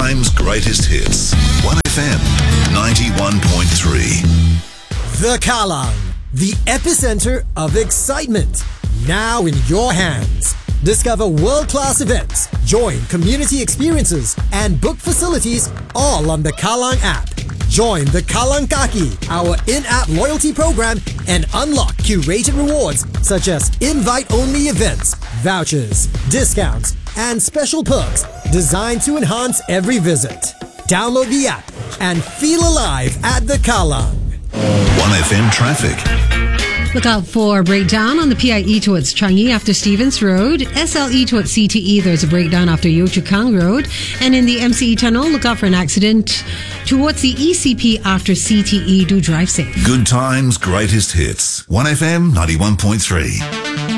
time's greatest hits. 1FM 91.3. The Kallang, the epicenter of excitement. Now in your hands. Discover world-class events, join community experiences, and book facilities all on the Kallang app. Join the Kallang Kaki, our in-app loyalty program, and unlock curated rewards such as invite-only events, vouchers, discounts, and special perks designed to enhance every visit. Download the app and feel alive at the Kallang. 1FM traffic. Look out for a breakdown on the PIE towards Changi after Stevens Road. SLE towards CTE, there's a breakdown after Yio Chu Kang Road. And in the MCE tunnel, look out for an accident towards the ECP after CTE. Do drive safe. Good times, greatest hits. 1FM 91.3.